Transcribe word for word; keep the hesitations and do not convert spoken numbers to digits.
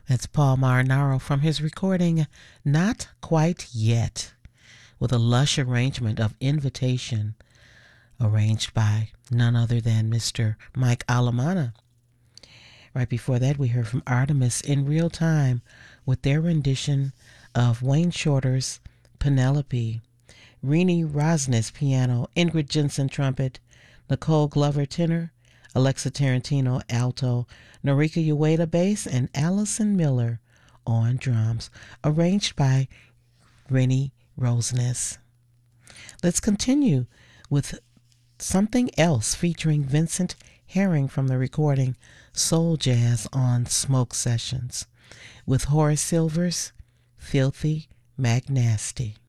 That's Paul Marinaro from his recording Not Quite Yet, with a lush arrangement of Invitation, arranged by none other than Mister Mike Alamana. Right before that, we heard from Artemis in Real Time with their rendition of Wayne Shorter's Penelope. Renee Rosnes piano, Ingrid Jensen trumpet, Nicole Glover tenor, Alexa Tarantino alto, Norika Ueda bass, and Allison Miller on drums, arranged by Renee Rosnes. Let's continue with something else featuring Vincent Herring from the recording Soul Jazz on Smoke Sessions with Horace Silver's Filthy McNasty.